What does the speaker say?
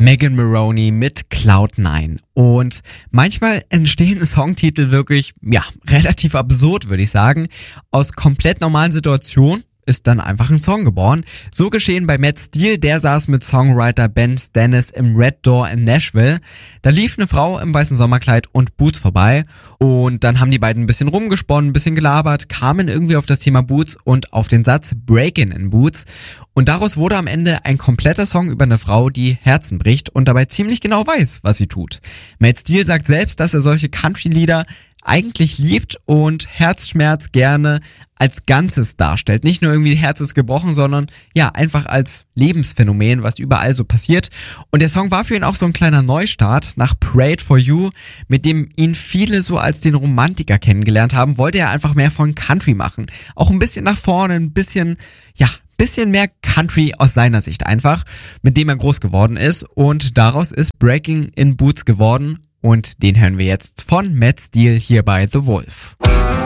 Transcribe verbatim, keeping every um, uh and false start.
Megan Moroney mit Cloud nine. Und manchmal entstehen Songtitel wirklich, ja, relativ absurd, würde ich sagen. Aus komplett normalen Situationen ist dann einfach ein Song geboren. So geschehen bei Matt Steele, der saß mit Songwriter Ben Stennis im Red Door in Nashville. Da lief eine Frau im weißen Sommerkleid und Boots vorbei und dann haben die beiden ein bisschen rumgesponnen, ein bisschen gelabert, kamen irgendwie auf das Thema Boots und auf den Satz Breakin' in Boots und daraus wurde am Ende ein kompletter Song über eine Frau, die Herzen bricht und dabei ziemlich genau weiß, was sie tut. Matt Steele sagt selbst, dass er solche Country-Lieder eigentlich liebt und Herzschmerz gerne als Ganzes darstellt. Nicht nur irgendwie Herz ist gebrochen, sondern ja, einfach als Lebensphänomen, was überall so passiert. Und der Song war für ihn auch so ein kleiner Neustart. Nach Prayed for You, mit dem ihn viele so als den Romantiker kennengelernt haben, wollte er einfach mehr von Country machen. Auch ein bisschen nach vorne, ein bisschen, ja, bisschen mehr Country aus seiner Sicht einfach, mit dem er groß geworden ist. Und daraus ist Breakin' in Boots geworden. Und den hören wir jetzt von Matt Steele hier bei The Wolf.